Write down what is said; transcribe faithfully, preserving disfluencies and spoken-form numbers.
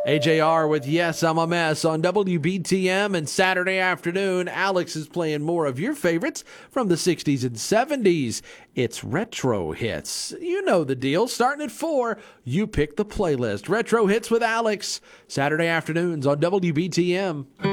A J R with Yes, I'm a Mess on W B T M, and Saturday afternoon, Alex is playing more of your favorites from the sixties and seventies. It's Retro Hits. You know the deal. Starting at four, you pick the playlist. Retro Hits with Alex, Saturday afternoons on W B T M.